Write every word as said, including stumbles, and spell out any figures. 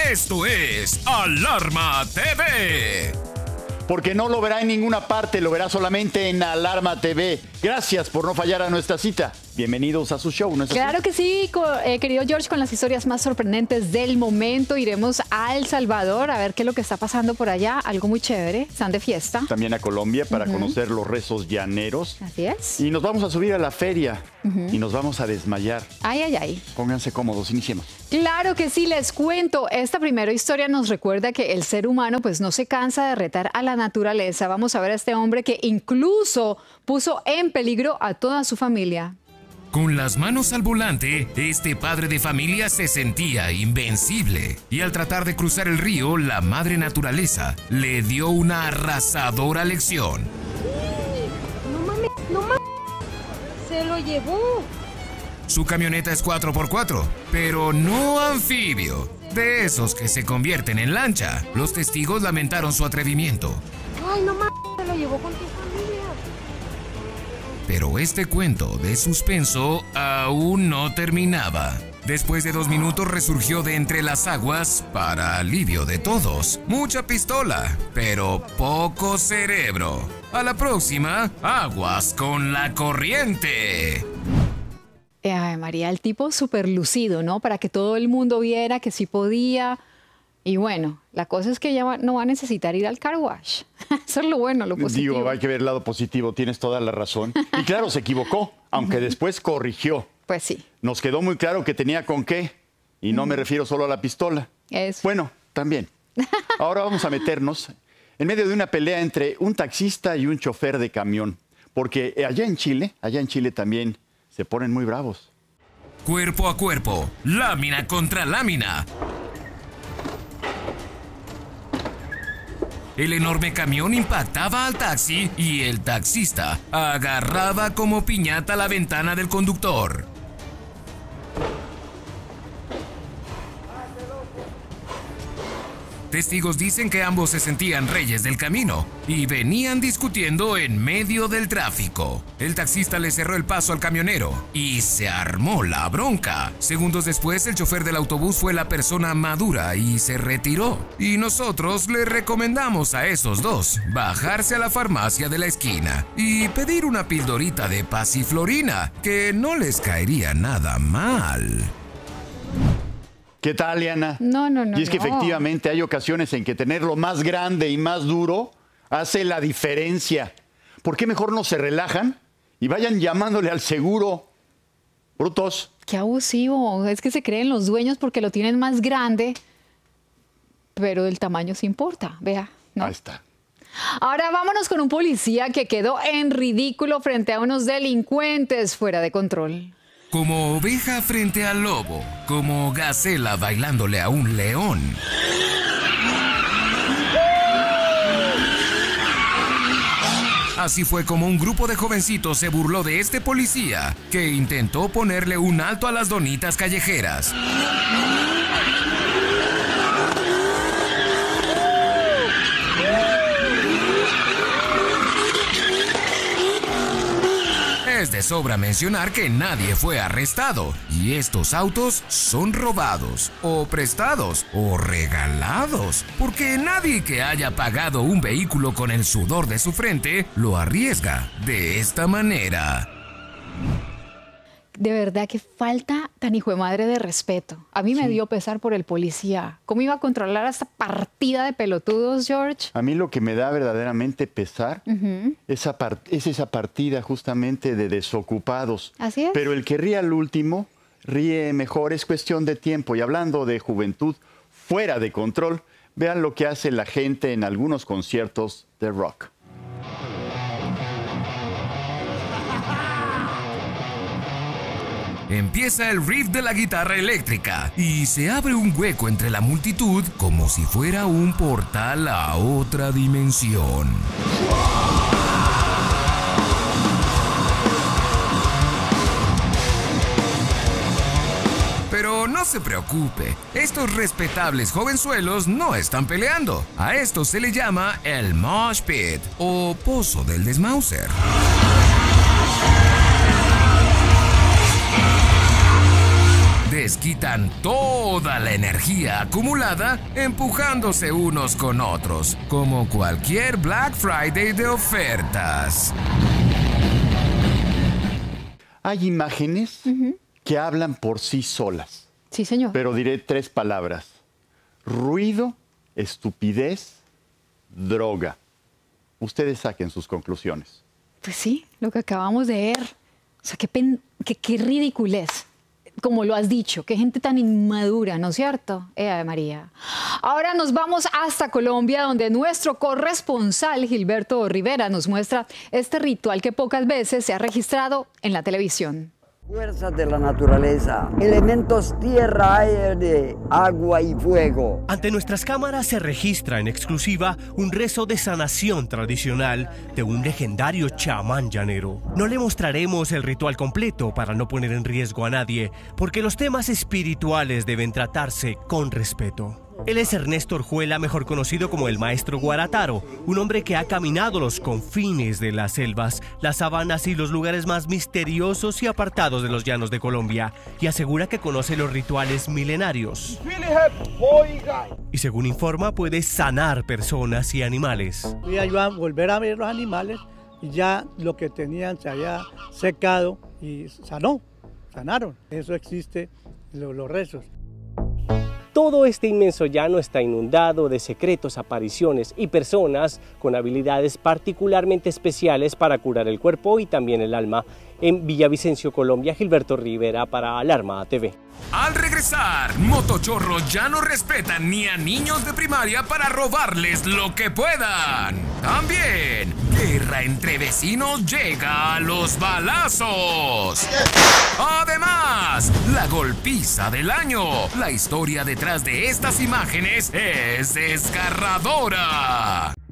Esto es Alarma T V. Porque no lo verá en ninguna parte, lo verá solamente en Alarma T V. Gracias por no fallar a nuestra cita. Bienvenidos a su show, ¿no es así? Claro que sí, eh, querido George, con las historias más sorprendentes del momento. Iremos a El Salvador a ver qué es lo que está pasando por allá. Algo muy chévere, están de fiesta. También a Colombia para Uh-huh. conocer los rezos llaneros. Así es. Y nos vamos a subir a la feria Uh-huh. y nos vamos a desmayar. Ay, ay, ay. Pónganse cómodos, iniciemos. Claro que sí, les cuento. Esta primera historia nos recuerda que el ser humano pues no se cansa de retar a la naturaleza. Vamos a ver a este hombre que incluso puso en peligro a toda su familia. Con las manos al volante, este padre de familia se sentía invencible. Y al tratar de cruzar el río, la madre naturaleza le dio una arrasadora lección. No mames, no mames. Se lo llevó. Su camioneta es cuatro por cuatro, pero no anfibio. De esos que se convierten en lancha. Los testigos lamentaron su atrevimiento. Ay, no mames, se lo llevó con tu familia. Pero este cuento de suspenso aún no terminaba. Después de dos minutos resurgió de entre las aguas para alivio de todos. Mucha pistola, pero poco cerebro. A la próxima, aguas con la corriente. Eh, ay, María, el tipo súper lucido, ¿no? Para que todo el mundo viera que sí podía. Y bueno, la cosa es que ya va, no va a necesitar ir al car wash. Eso es lo bueno, lo positivo. Digo, hay que ver el lado positivo, tienes toda la razón. Y claro, se equivocó, aunque después corrigió. Pues sí. Nos quedó muy claro que tenía con qué, y no me refiero solo a la pistola. Eso. Bueno, también. Ahora vamos a meternos en medio de una pelea entre un taxista y un chofer de camión. Porque allá en Chile, allá en Chile también se ponen muy bravos. Cuerpo a cuerpo, lámina contra lámina. El enorme camión impactaba al taxi y el taxista agarraba como piñata la ventana del conductor. Testigos dicen que ambos se sentían reyes del camino y venían discutiendo en medio del tráfico. El taxista le cerró el paso al camionero y se armó la bronca. Segundos después, el chofer del autobús fue la persona madura y se retiró. Y nosotros le recomendamos a esos dos bajarse a la farmacia de la esquina y pedir una pildorita de pasiflorina, que no les caería nada mal. ¿Qué tal, Liana? No, no, no. Y es que no. efectivamente hay ocasiones en que tenerlo más grande y más duro hace la diferencia. ¿Por qué mejor no se relajan y vayan llamándole al seguro? Brutos. Qué abusivo. Es que se creen los dueños porque lo tienen más grande, pero el tamaño sí importa. Vea, ¿no? Ahí está. Ahora vámonos con un policía que quedó en ridículo frente a unos delincuentes fuera de control. Como oveja frente al lobo, como gacela bailándole a un león. Así fue como un grupo de jovencitos se burló de este policía, que intentó ponerle un alto a las donitas callejeras. Es de sobra mencionar que nadie fue arrestado y estos autos son robados o prestados o regalados, porque nadie que haya pagado un vehículo con el sudor de su frente lo arriesga de esta manera. De verdad que falta tan hijo de madre de respeto. A mí sí me dio pesar por el policía. ¿Cómo iba a controlar a esta partida de pelotudos, George? A mí lo que me da verdaderamente pesar Uh-huh. esa part- es esa partida justamente de desocupados. Así es. Pero el que ríe al último, ríe mejor, es cuestión de tiempo. Y hablando de juventud fuera de control, vean lo que hace la gente en algunos conciertos de rock. Empieza el riff de la guitarra eléctrica y se abre un hueco entre la multitud como si fuera un portal a otra dimensión. Pero no se preocupe, estos respetables jovenzuelos no están peleando. A esto se le llama el mosh pit o pozo del desmauser. De esquina quitan toda la energía acumulada empujándose unos con otros, como cualquier Black Friday de ofertas. Hay imágenes uh-huh. que hablan por sí solas. Sí, señor. Pero diré tres palabras. Ruido, estupidez, droga. Ustedes saquen sus conclusiones. Pues sí, lo que acabamos de ver. O sea, qué, pen, qué, qué ridiculez. Como lo has dicho, qué gente tan inmadura, ¿no es cierto? Ea María. Ahora nos vamos hasta Colombia, donde nuestro corresponsal Gilberto Rivera nos muestra este ritual que pocas veces se ha registrado en la televisión. Fuerzas de la naturaleza, elementos tierra, aire, agua y fuego. Ante nuestras cámaras se registra en exclusiva un rezo de sanación tradicional de un legendario chamán llanero. No le mostraremos el ritual completo para no poner en riesgo a nadie, porque los temas espirituales deben tratarse con respeto. Él es Ernesto Orjuela, mejor conocido como el Maestro Guarataro, un hombre que ha caminado los confines de las selvas, las sabanas y los lugares más misteriosos y apartados de los llanos de Colombia, y asegura que conoce los rituales milenarios. Y según informa, puede sanar personas y animales. Y ayuda a volver a ver los animales, y ya lo que tenían se había secado y sanó, sanaron. Eso existe, los, los rezos. Todo este inmenso llano está inundado de secretos, apariciones y personas con habilidades particularmente especiales para curar el cuerpo y también el alma. En Villavicencio, Colombia, Gilberto Rivera para Alarma T V. Al regresar, motochorros ya no respetan ni a niños de primaria para robarles lo que puedan. También, guerra entre vecinos llega a los balazos. Además, la golpiza del año. La historia detrás de estas imágenes es desgarradora.